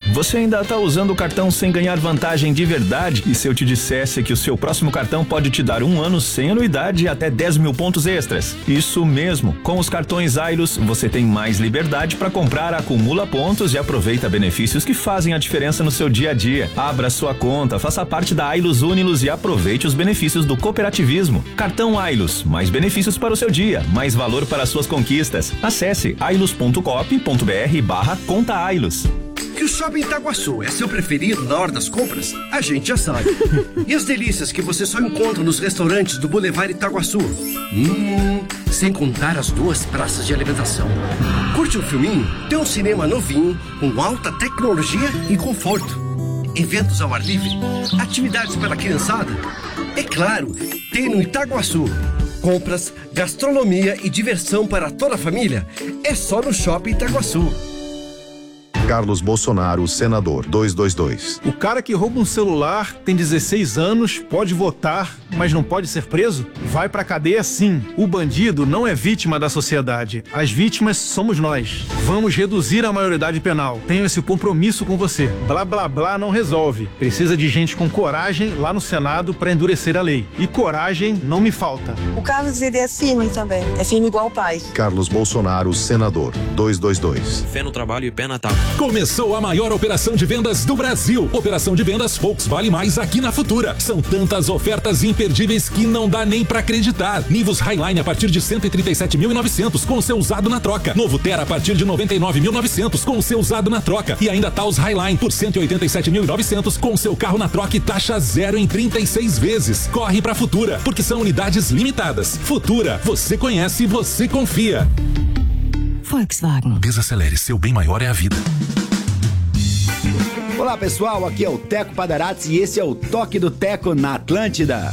Você ainda tá usando o cartão sem ganhar vantagem de verdade? E se eu te dissesse que o seu próximo cartão pode te dar 1 ano sem anuidade e até 10 mil pontos extras? Isso mesmo. Com os cartões Ailus, você tem mais liberdade para comprar, acumula pontos e aproveita benefícios que fazem a diferença no seu dia a dia. Abra sua conta, faça parte da Ailus Unilos e aproveite os benefícios do cooperativismo. Cartão Ailus, mais benefícios para o seu dia, mais valor para suas conquistas. Acesse ailus.coop.br/conta Ailus. Que o Shopping Itaguaçu é seu preferido na hora das compras, a gente já sabe. E as delícias que você só encontra nos restaurantes do Boulevard Itaguaçu. Sem contar as 2 praças de alimentação. Curte um filminho? Tem um cinema novinho, com alta tecnologia e conforto. Eventos ao ar livre, atividades para a criançada. É claro, tem no Itaguaçu. Compras, gastronomia e diversão para toda a família é só no Shopping Itaguaçu. Carlos Bolsonaro, senador, 222. O cara que rouba um celular, tem 16 anos, pode votar, mas não pode ser preso? Vai pra cadeia sim. O bandido não é vítima da sociedade. As vítimas somos nós. Vamos reduzir a maioridade penal. Tenho esse compromisso com você. Blá blá blá não resolve. Precisa de gente com coragem lá no Senado pra endurecer a lei. E coragem não me falta. O Carlos, ele é firme também. É firme igual o pai. Carlos Bolsonaro, senador, 222. Fé no trabalho e pé na tábua. Começou a maior operação de vendas do Brasil. Operação de vendas Volks Vale Mais aqui na Futura. São tantas ofertas imperdíveis que não dá nem pra acreditar. Nivus Highline a partir de 137.900 com seu usado na troca. Novo Terra a partir de 99.900 com seu usado na troca. E ainda Taos Highline por 187.900 com seu carro na troca e taxa 0 em 36 vezes. Corre pra Futura, porque são unidades limitadas. Futura, você conhece, você confia. Volkswagen. Desacelere, seu bem maior é a vida. Olá pessoal, aqui é o Teco Padarats e esse é o Toque do Teco na Atlântida.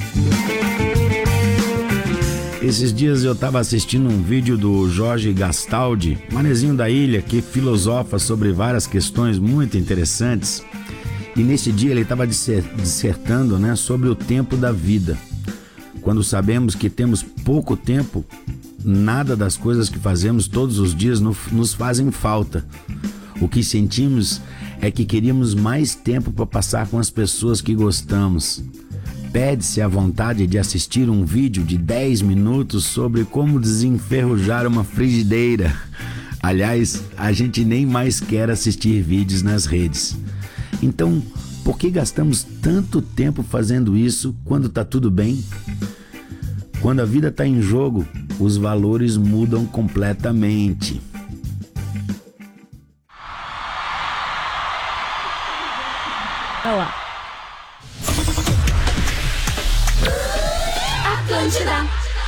Esses dias eu estava assistindo um vídeo do Jorge Gastaldi, manezinho da ilha, que filosofa sobre várias questões muito interessantes. E nesse dia ele estava dissertando, sobre o tempo da vida. Quando sabemos que temos pouco tempo, nada das coisas que fazemos todos os dias nos fazem falta. O que sentimos é que queríamos mais tempo para passar com as pessoas que gostamos. Pede-se a vontade de assistir um vídeo de 10 minutos sobre como desenferrujar uma frigideira. Aliás, a gente nem mais quer assistir vídeos nas redes. Então, por que gastamos tanto tempo fazendo isso quando tá tudo bem? Quando a vida tá em jogo, os valores mudam completamente. Olha lá. Atlântida.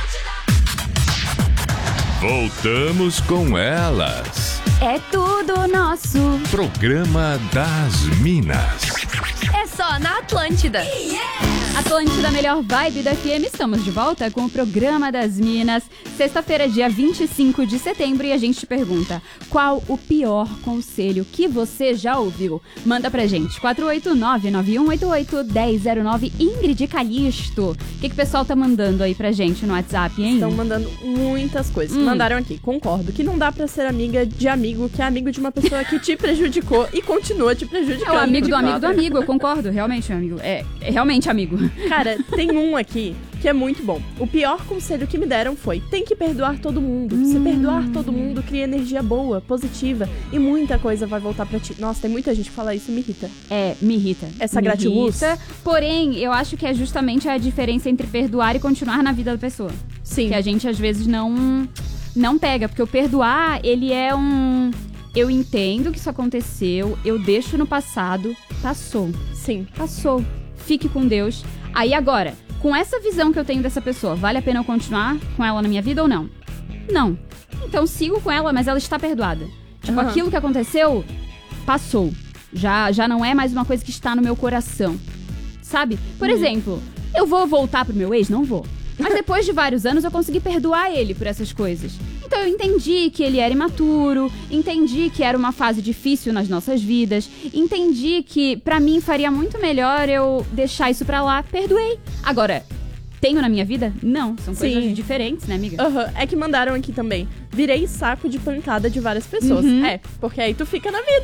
Voltamos com elas. É tudo nosso. Programa das Minas. É só na Atlântida. Atlântida, melhor vibe da FM. Estamos de volta com o Programa das Minas. Sexta-feira, dia 25 de setembro. E a gente te pergunta, qual o pior conselho que você já ouviu? Manda pra gente, 489-9188-1009. Ingrid Calixto. O que o pessoal tá mandando aí pra gente no WhatsApp, hein? Estão mandando muitas coisas. Mandaram aqui, concordo, que não dá pra ser amiga de amigo, que é amigo de uma pessoa que te prejudicou e continua te prejudicando. É o amigo do amigo do amigo, eu concordo. Realmente, amigo. É realmente amigo. Cara, tem um aqui que é muito bom. O pior conselho que me deram foi: tem que perdoar todo mundo. Se perdoar todo mundo, cria energia boa, positiva, e muita coisa vai voltar pra ti. Nossa, tem muita gente que fala isso, me irrita. Me irrita. Essa gratiluz. Porém, eu acho que é justamente a diferença entre perdoar e continuar na vida da pessoa. Sim. Que a gente, às vezes, não pega. Porque o perdoar, ele é um... Eu entendo que isso aconteceu, eu deixo no passado, passou. Sim. Passou. Fique com Deus. Aí agora, com essa visão que eu tenho dessa pessoa, vale a pena eu continuar com ela na minha vida ou não? Não. Então sigo com ela, mas ela está perdoada. Tipo, aquilo que aconteceu, passou. Já não é mais uma coisa que está no meu coração. Sabe? Por exemplo, eu vou voltar pro meu ex? Não vou. Mas depois de vários anos eu consegui perdoar ele por essas coisas. Então eu entendi que ele era imaturo, entendi que era uma fase difícil nas nossas vidas, entendi que pra mim faria muito melhor eu deixar isso pra lá, perdoei. Agora, tenho na minha vida? Não, são coisas diferentes, né, amiga? É que mandaram aqui também. Virei saco de pancada de várias pessoas. Porque aí tu fica na vida, né?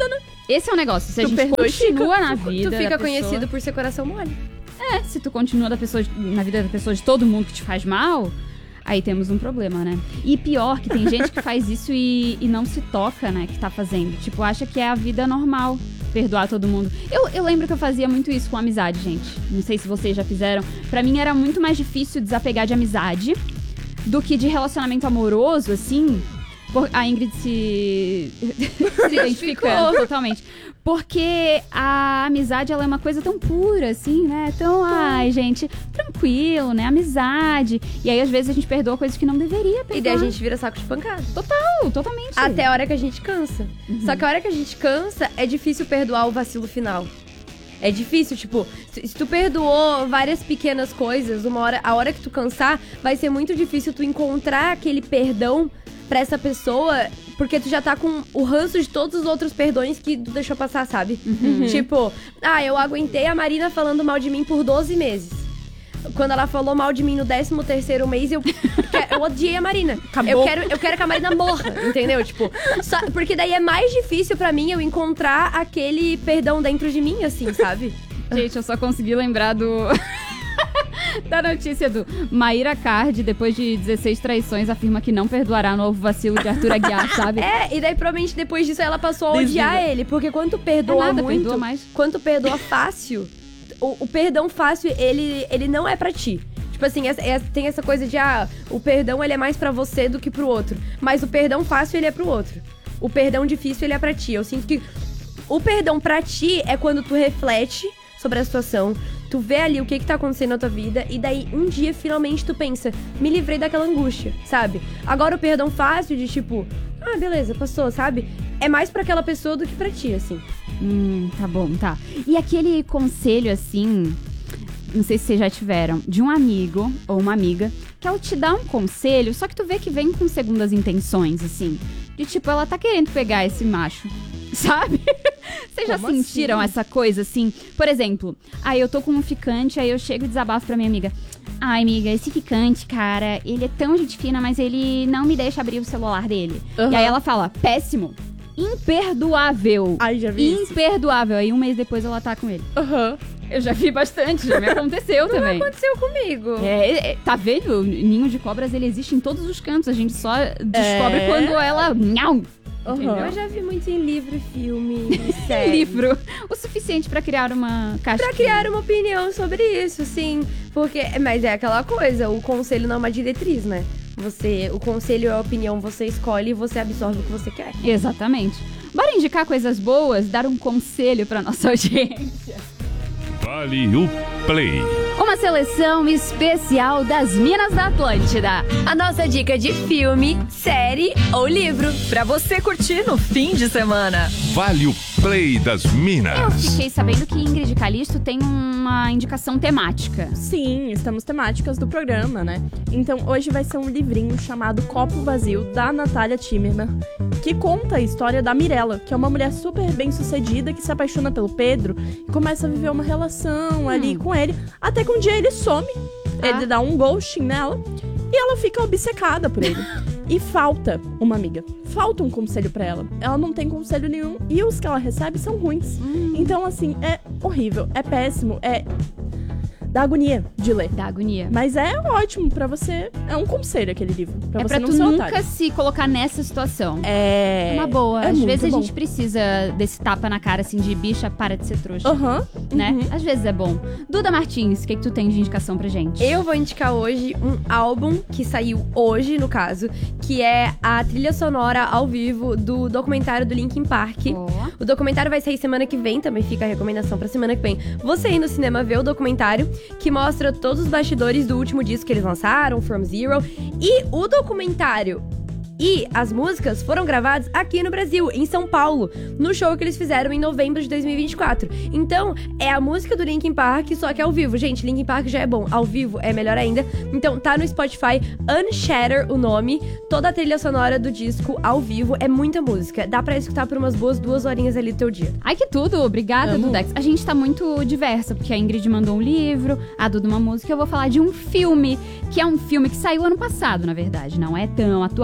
Esse é o negócio. Se a Tu gente perdoa e continua fica. na vida Tu fica da pessoa- conhecido por ser coração mole. Se tu continua na vida da pessoa, de todo mundo que te faz mal, aí temos um problema, né? E pior, que tem gente que faz isso e não se toca, né, que tá fazendo. Tipo, acha que é a vida normal perdoar todo mundo. Eu lembro que eu fazia muito isso com amizade, gente. Não sei se vocês já fizeram. Pra mim era muito mais difícil desapegar de amizade do que de relacionamento amoroso, assim. A Ingrid se identificou totalmente. Porque a amizade, ela é uma coisa tão pura, assim, né? Tão, ai, gente, tranquilo, né? Amizade. E aí, às vezes, a gente perdoa coisas que não deveria perdoar. E daí a gente vira saco de pancada. Totalmente. Até a hora que a gente cansa. Só que a hora que a gente cansa, é difícil perdoar o vacilo final. É difícil, tipo, se tu perdoou várias pequenas coisas, a hora que tu cansar, vai ser muito difícil tu encontrar aquele perdão pra essa pessoa, porque tu já tá com o ranço de todos os outros perdões que tu deixou passar, sabe? Tipo, eu aguentei a Marina falando mal de mim por 12 meses. Quando ela falou mal de mim no 13º mês, eu odiei a Marina. Eu quero que a Marina morra, entendeu? Tipo, porque daí é mais difícil pra mim eu encontrar aquele perdão dentro de mim, assim, sabe? Gente, eu só consegui lembrar da notícia do Maíra Card, depois de 16 traições, afirma que não perdoará o novo vacilo de Arthur Aguiar, sabe? E daí provavelmente depois disso ela passou a odiar ele, porque quando tu perdoa muito, perdoa mais. quando tu perdoa fácil, o perdão fácil, ele não é pra ti. Tipo assim, tem essa coisa de, o perdão ele é mais pra você do que pro outro. Mas o perdão fácil, ele é pro outro. O perdão difícil, ele é pra ti. Eu sinto que o perdão pra ti é quando tu reflete sobre a situação, tu vê ali o que tá acontecendo na tua vida, e daí um dia finalmente tu pensa, me livrei daquela angústia, sabe? Agora o perdão fácil de tipo, beleza, passou, sabe? É mais pra aquela pessoa do que pra ti, assim. Tá bom, tá. E aquele conselho, assim, não sei se vocês já tiveram, de um amigo ou uma amiga, que ela te dá um conselho, só que tu vê que vem com segundas intenções, assim. De tipo, ela tá querendo pegar esse macho, sabe? Vocês já sentiram essa coisa, assim? Por exemplo, eu tô com um ficante, aí eu chego e desabafo pra minha amiga. Ai, amiga, esse ficante, cara, ele é tão gente fina, mas ele não me deixa abrir o celular dele. E aí ela fala, péssimo, imperdoável. Ai, já vi imperdoável. Aí um mês depois ela tá com ele. Eu já vi bastante, já me aconteceu também. Não aconteceu comigo. Tá vendo? O ninho de cobras, ele existe em todos os cantos. A gente só descobre quando ela... Eu já vi muito em livro, filme, série. Livro. O suficiente pra criar uma caixa. Pra criar uma opinião sobre isso, sim. Mas é aquela coisa, o conselho não é uma diretriz, né? O conselho é a opinião, você escolhe e você absorve o que você quer. Exatamente. Bora indicar coisas boas, dar um conselho pra nossa audiência. Vale o Play. Uma seleção especial das Minas da Atlântida. A nossa dica de filme, série ou livro. Pra você curtir no fim de semana. Vale o Play das Minas. Eu fiquei sabendo que Ingrid Calixto tem uma indicação temática. Sim, estamos temáticas do programa, né? Então hoje vai ser um livrinho chamado Copo Vazio, da Natália Timmerman, que conta a história da Mirella, que é uma mulher super bem sucedida que se apaixona pelo Pedro e começa a viver uma relação ali com ele, até que um dia ele some, ele dá um ghosting nela e ela fica obcecada por ele. E falta uma amiga, falta um conselho pra ela. Ela não tem conselho nenhum e os que ela recebe são ruins. Então, assim, é horrível, é péssimo, dá agonia de ler. Dá agonia. Mas é ótimo pra você. É um conselho aquele livro. Pra você pra não tu ser nunca otário. se colocar nessa situação. É uma boa. Às muito vezes a bom. gente precisa desse tapa na cara, assim, de bicha, para de ser trouxa. Né? Às vezes é bom. Duda Martins, o que tu tem de indicação pra gente? Eu vou indicar hoje um álbum que saiu hoje, no caso, que é a trilha sonora ao vivo do documentário do Linkin Park. O documentário vai sair semana que vem, também fica a recomendação pra semana que vem. Você ir no cinema ver o documentário, que mostra todos os bastidores do último disco que eles lançaram, From Zero. E o documentário e as músicas foram gravadas aqui no Brasil, em São Paulo, no show que eles fizeram em novembro de 2024. Então, é a música do Linkin Park, só que ao vivo. Gente, Linkin Park já é bom, ao vivo é melhor ainda. Então, tá no Spotify, Unshatter o nome, toda a trilha sonora do disco ao vivo, é muita música. Dá pra escutar por umas boas 2 horinhas ali do teu dia. Ai, que tudo! Obrigada, Dudex. A gente tá muito diversa, porque a Ingrid mandou um livro, a Duda uma música. Eu vou falar de um filme, que é um filme que saiu ano passado, na verdade. Não é tão atual,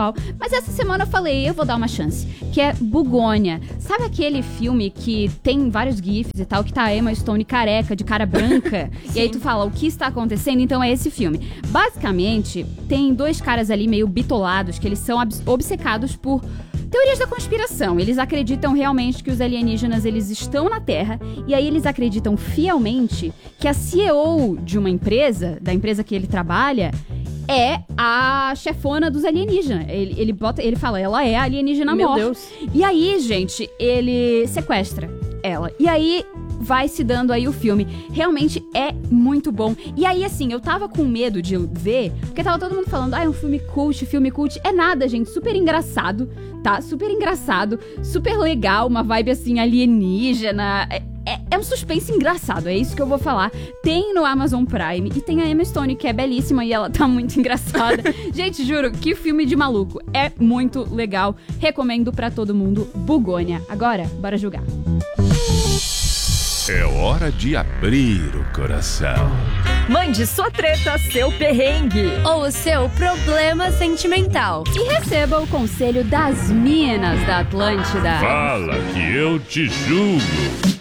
Mas essa semana eu falei, eu vou dar uma chance, que é Bugônia. Sabe aquele filme que tem vários gifs e tal, que tá a Emma Stone careca, de cara branca? E aí tu fala, o que está acontecendo? Então é esse filme. Basicamente, tem dois caras ali meio bitolados, que eles são obcecados por teorias da conspiração. Eles acreditam realmente que os alienígenas, eles estão na Terra, e aí eles acreditam fielmente que a CEO de uma empresa, da empresa que ele trabalha, é a chefona dos alienígenas. Ele fala, ela é a alienígena Meu morta. Deus. E aí, gente, ele sequestra ela. E aí vai se dando aí o filme. Realmente é muito bom. E aí, assim, eu tava com medo de ver, porque tava todo mundo falando, é um filme cult. É nada, gente, super engraçado, tá? Super engraçado, super legal, uma vibe, assim, alienígena. É um suspense engraçado, é isso que eu vou falar. Tem no Amazon Prime e tem a Emma Stone, que é belíssima e ela tá muito engraçada. Gente, juro, que filme de maluco. É muito legal. Recomendo pra todo mundo. Bugônia. Agora, bora julgar. É hora de abrir o coração. Mande sua treta, seu perrengue. Ou o seu problema sentimental. E receba o conselho das minas da Atlântida. Fala que eu te julgo.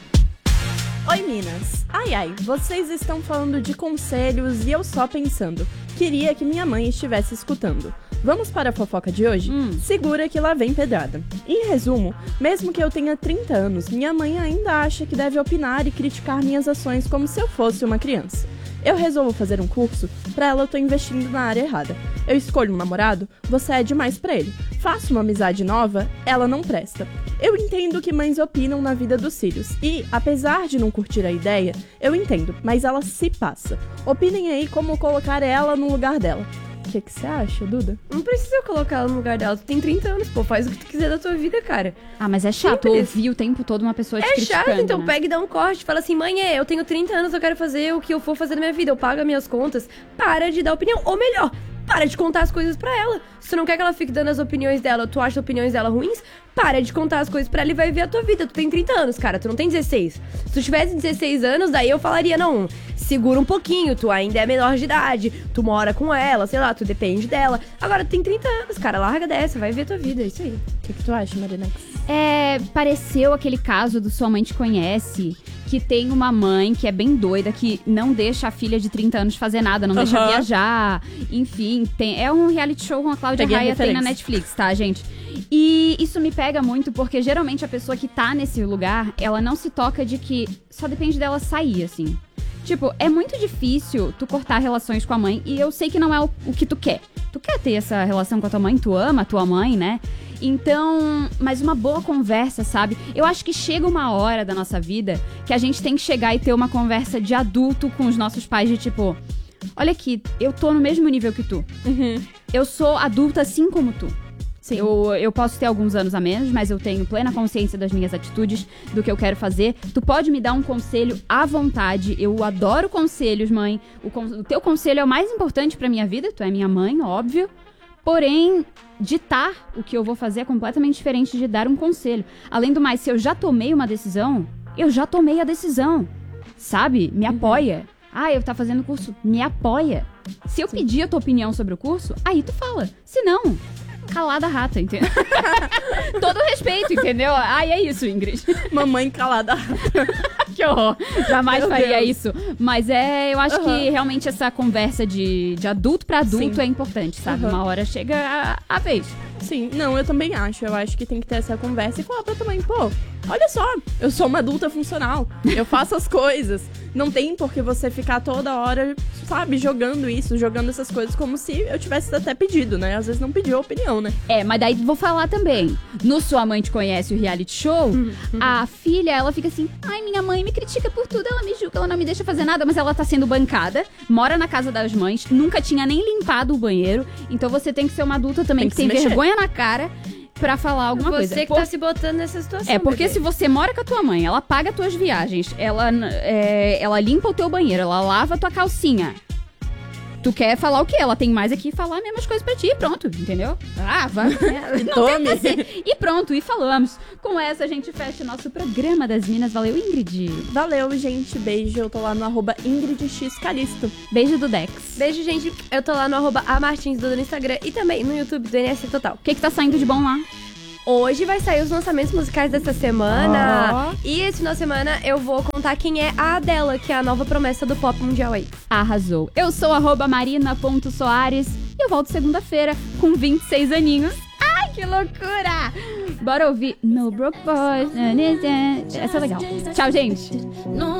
Oi, Minas. Ai, vocês estão falando de conselhos e eu só pensando. Queria que minha mãe estivesse escutando. Vamos para a fofoca de hoje? Segura que lá vem pedrada. Em resumo, mesmo que eu tenha 30 anos, minha mãe ainda acha que deve opinar e criticar minhas ações como se eu fosse uma criança. Eu resolvo fazer um curso, pra ela eu tô investindo na área errada. Eu escolho um namorado, você é demais pra ele. Faço uma amizade nova, ela não presta. Eu entendo que mães opinam na vida dos filhos. E, apesar de não curtir a ideia, eu entendo, mas ela se passa. Opinem aí como colocar ela no lugar dela. O que você acha, Duda? Não precisa colocar ela no lugar dela. Tu tem 30 anos, pô. Faz o que tu quiser da tua vida, cara. Ah, mas é chato ouvir o tempo todo uma pessoa te criticando. É chato, então né? pega e dá um corte. Fala assim, mãe, eu tenho 30 anos, eu quero fazer o que eu for fazer na minha vida. Eu pago as minhas contas. Para de dar opinião. Ou melhor, para de contar as coisas pra ela. Se tu não quer que ela fique dando as opiniões dela, tu acha as opiniões dela ruins, para de contar as coisas pra ela e vai ver a tua vida. Tu tem 30 anos, cara, tu não tem 16. Se tu tivesse 16 anos, daí eu falaria, não, segura um pouquinho, tu ainda é menor de idade, tu mora com ela, sei lá, tu depende dela. Agora, tu tem 30 anos, cara, larga dessa, vai ver a tua vida, é isso aí. O que tu acha, Marinex? Pareceu aquele caso do Sua Mãe Te Conhece, que tem uma mãe que é bem doida, que não deixa a filha de 30 anos fazer nada, não deixa viajar, enfim, é um reality show com a Cláudia Raia, tem na Netflix, tá, gente? E isso me pega muito, porque geralmente a pessoa que tá nesse lugar, ela não se toca de que só depende dela sair, assim. Tipo, é muito difícil tu cortar relações com a mãe, e eu sei que não é o que tu quer. Tu quer ter essa relação com a tua mãe, tu ama a tua mãe, né? Então, mas uma boa conversa, sabe? Eu acho que chega uma hora da nossa vida que a gente tem que chegar e ter uma conversa de adulto com os nossos pais, de tipo, olha aqui, eu tô no mesmo nível que tu. Eu sou adulta assim como tu. Sim. Eu posso ter alguns anos a menos, mas eu tenho plena consciência das minhas atitudes, do que eu quero fazer. Tu pode me dar um conselho à vontade. Eu adoro conselhos, mãe. O teu conselho é o mais importante pra minha vida. Tu é minha mãe, óbvio. Porém, ditar o que eu vou fazer é completamente diferente de dar um conselho. Além do mais, se eu já tomei uma decisão, eu já tomei a decisão. Sabe? Me apoia. Ah, eu tá fazendo curso. Me apoia. Se eu pedir a tua opinião sobre o curso, aí tu fala. Se não, calada rata, entendeu? Todo respeito, entendeu? Ai, é isso, Ingrid. Mamãe calada rata. Que horror. Jamais faria isso. Mas eu acho que realmente essa conversa de adulto pra adulto é importante, sabe? Uma hora chega a vez. Sim, não, eu também acho. Eu acho que tem que ter essa conversa e falar pra tua mãe, pô, olha só, eu sou uma adulta funcional. Eu faço as coisas. Não tem por que você ficar toda hora, sabe, jogando essas coisas como se eu tivesse até pedido, né? Às vezes não pediu a opinião, né? Mas daí vou falar também. No Sua Mãe Te Conhece, o reality show, a filha, ela fica assim, ai, minha mãe me critica por tudo, ela me julga, ela não me deixa fazer nada, mas ela tá sendo bancada, mora na casa das mães, nunca tinha nem limpado o banheiro, então você tem que ser uma adulta também que tem vergonha na cara pra falar alguma coisa. Você que tá se botando nessa situação. Porque se você mora com a tua mãe, ela paga as tuas viagens, ela limpa o teu banheiro, ela lava a tua calcinha. Tu quer falar o quê? Ela tem mais aqui falar as mesmas coisas pra ti, pronto, entendeu? Ah, vai. Não tenta assim. E pronto, e falamos. Com essa a gente fecha o nosso programa das Minas. Valeu, Ingrid. Valeu, gente. Beijo. Eu tô lá no @IngridXCalisto. Beijo do Dex. Beijo, gente. Eu tô lá no @amartinsduda no Instagram e também no YouTube do NS Total. O que tá saindo de bom lá? Hoje vai sair os lançamentos musicais dessa semana. E esse final de semana eu vou contar quem é a Adela, que é a nova promessa do pop mundial aí. Arrasou. Eu sou @marina.soares e eu volto segunda-feira com 26 aninhos. Ai, que loucura! Bora ouvir No Broke Boys. Essa é legal. Tchau, gente.